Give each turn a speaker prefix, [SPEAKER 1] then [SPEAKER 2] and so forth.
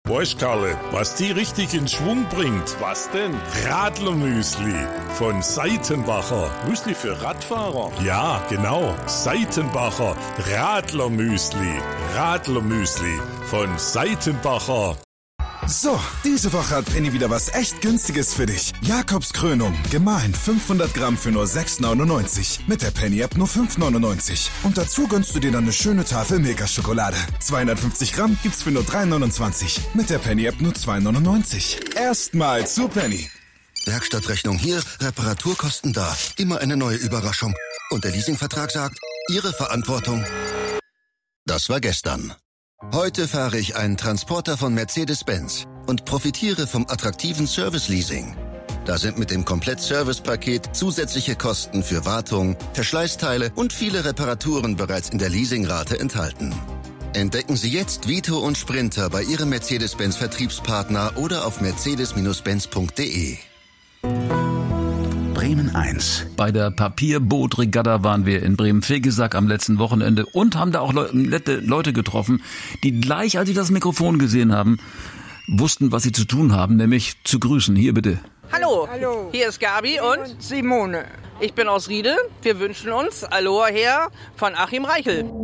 [SPEAKER 1] Weißt, Karle, was die richtig in Schwung bringt?
[SPEAKER 2] Was denn?
[SPEAKER 1] Radlermüsli von Seitenbacher.
[SPEAKER 2] Müsli für Radfahrer?
[SPEAKER 1] Ja, genau. Seitenbacher Radlermüsli. Radlermüsli von Seitenbacher.
[SPEAKER 3] So, diese Woche hat Penny wieder was echt Günstiges für dich. Jakobskrönung, gemahlen 500 Gramm für nur 6,99. Mit der Penny-App nur 5,99. Und dazu gönnst du dir dann eine schöne Tafel Milka-Schokolade. 250 Gramm gibt's für nur 3,29. Mit der Penny-App nur 2,99. Erstmal zu Penny.
[SPEAKER 4] Werkstattrechnung hier, Reparaturkosten da. Immer eine neue Überraschung. Und der Leasingvertrag sagt, Ihre Verantwortung. Das war gestern. Heute fahre ich einen Transporter von Mercedes-Benz und profitiere vom attraktiven Service-Leasing. Da sind mit dem Komplett-Service-Paket zusätzliche Kosten für Wartung, Verschleißteile und viele Reparaturen bereits in der Leasingrate enthalten. Entdecken Sie jetzt Vito und Sprinter bei Ihrem Mercedes-Benz-Vertriebspartner oder auf mercedes-benz.de.
[SPEAKER 5] Bremen 1. Bei der Papierbootregatta waren wir in Bremen-Vegesack am letzten Wochenende und haben da auch nette Leute getroffen, die gleich, als sie das Mikrofon gesehen haben, wussten, was sie zu tun haben, nämlich zu grüßen. Hier bitte.
[SPEAKER 6] Hallo,
[SPEAKER 7] Hallo.
[SPEAKER 6] Hier ist Gabi und
[SPEAKER 7] Simone.
[SPEAKER 6] ich bin aus Riede. Wir wünschen uns Aloha her von Achim Reichel.